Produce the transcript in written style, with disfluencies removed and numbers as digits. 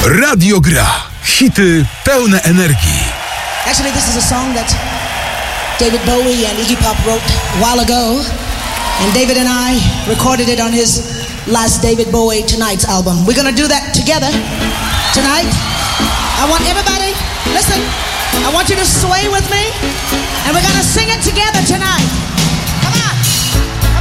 Radio Gra. Hity pełne energii. Actually, this is a song that David Bowie and Iggy Pop wrote a while ago. And David and I recorded it on his last David Bowie Tonight's album. We're gonna do that together tonight. I want everybody, listen, I want you to sway with me. And we're gonna sing it together tonight.